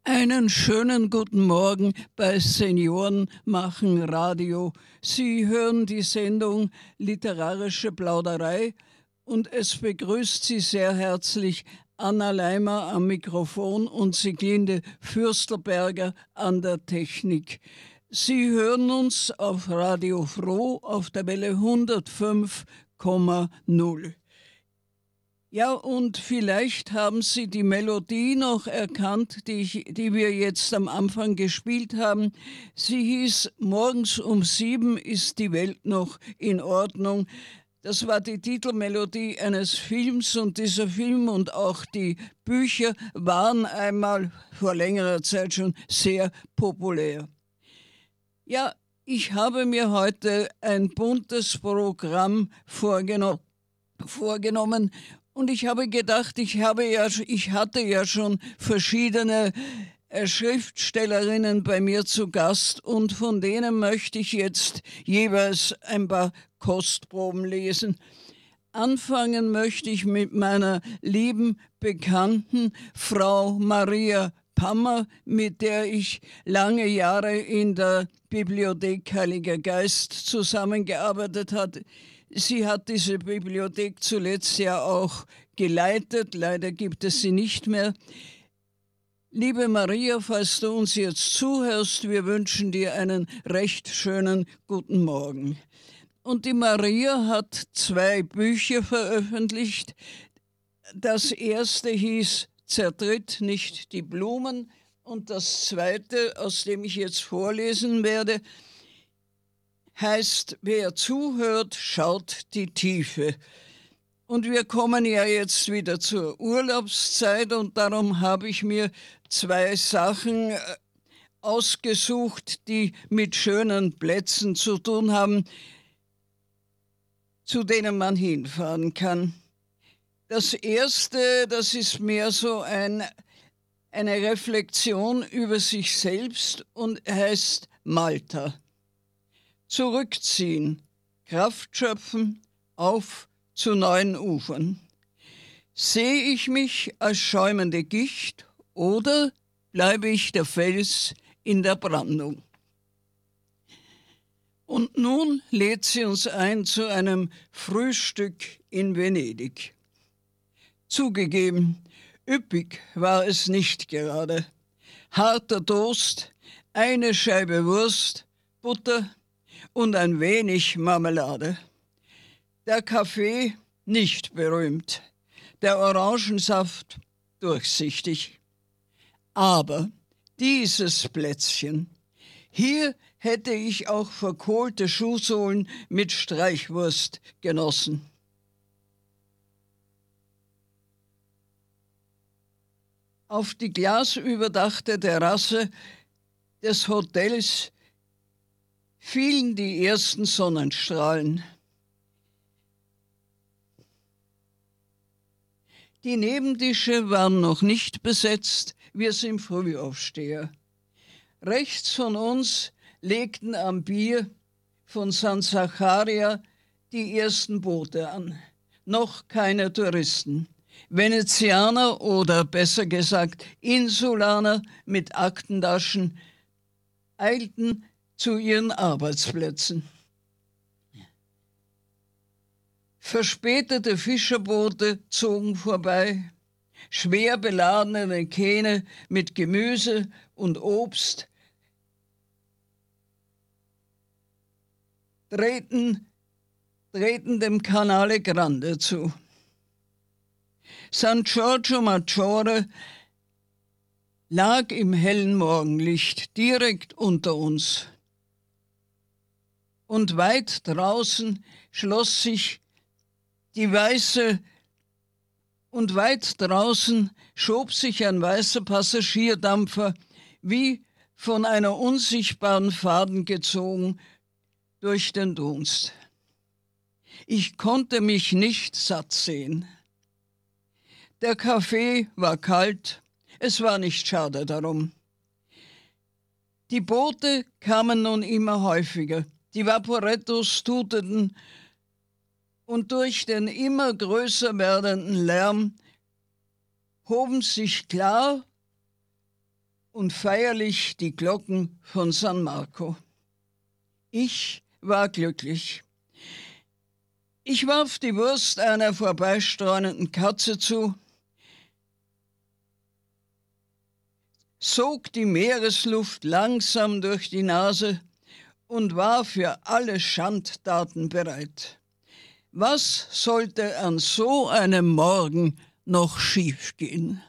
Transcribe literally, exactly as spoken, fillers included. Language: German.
Einen schönen guten Morgen bei Senioren machen Radio. Sie hören die Sendung Literarische Plauderei und es begrüßt Sie sehr herzlich Anna Leimer am Mikrofon und Sieglinde Fürsterberger an der Technik. Sie hören uns auf Radio Froh auf der Welle hundertfünf Komma null. Ja, und vielleicht haben Sie die Melodie noch erkannt, die, ich, die wir jetzt am Anfang gespielt haben. Sie hieß Morgens um sieben ist die Welt noch in Ordnung. Das war die Titelmelodie eines Films und dieser Film und auch die Bücher waren einmal vor längerer Zeit schon sehr populär. Ja, ich habe mir heute ein buntes Programm vorgeno- vorgenommen. Und ich habe gedacht, ich, habe ja, ich hatte ja schon verschiedene äh, Schriftstellerinnen bei mir zu Gast und von denen möchte ich jetzt jeweils ein paar Kostproben lesen. Anfangen möchte ich mit meiner lieben Bekannten Frau Maria Pammer, mit der ich lange Jahre in der Bibliothek Heiliger Geist zusammengearbeitet habe. Sie hat diese Bibliothek zuletzt ja auch geleitet, leider gibt es sie nicht mehr. Liebe Maria, falls du uns jetzt zuhörst, wir wünschen dir einen recht schönen guten Morgen. Und die Maria hat zwei Bücher veröffentlicht. Das erste hieß Zertritt nicht die Blumen und das zweite, aus dem ich jetzt vorlesen werde, heißt, wer zuhört, schaut die Tiefe. Und wir kommen ja jetzt wieder zur Urlaubszeit und darum habe ich mir zwei Sachen ausgesucht, die mit schönen Plätzen zu tun haben, zu denen man hinfahren kann. Das erste, das ist mehr so ein, eine Reflexion über sich selbst und heißt Malta. Zurückziehen, Kraft schöpfen, auf zu neuen Ufern. Sehe ich mich als schäumende Gicht oder bleibe ich der Fels in der Brandung? Und nun lädt sie uns ein zu einem Frühstück in Venedig. Zugegeben, üppig war es nicht gerade. Harter Toast, eine Scheibe Wurst, Butter und ein wenig Marmelade. Der Kaffee nicht berühmt, der Orangensaft durchsichtig. Aber dieses Plätzchen, hier hätte ich auch verkohlte Schuhsohlen mit Streichwurst genossen. Auf die glasüberdachte Terrasse des Hotels fielen die ersten Sonnenstrahlen. Die Nebentische waren noch nicht besetzt, wir sind Frühaufsteher. Rechts von uns legten am Bier von San Zaccaria die ersten Boote an. Noch keine Touristen. Venezianer oder besser gesagt Insulaner mit Aktentaschen eilten zu ihren Arbeitsplätzen. Verspätete Fischerboote zogen vorbei, schwer beladene Kähne mit Gemüse und Obst drehten, drehten dem Canale Grande zu. San Giorgio Maggiore lag im hellen Morgenlicht direkt unter uns. Und weit draußen schloss sich die weiße und weit draußen schob sich ein weißer Passagierdampfer wie von einer unsichtbaren Faden gezogen durch den Dunst. Ich konnte mich nicht satt sehen. Der Kaffee war kalt, es war nicht schade darum. Die Boote kamen nun immer häufiger, die Vaporettos tuteten und durch den immer größer werdenden Lärm hoben sich klar und feierlich die Glocken von San Marco. Ich war glücklich. Ich warf die Wurst einer vorbeistreunenden Katze zu, sog die Meeresluft langsam durch die Nase und war für alle Schandtaten bereit. Was sollte an so einem Morgen noch schiefgehen?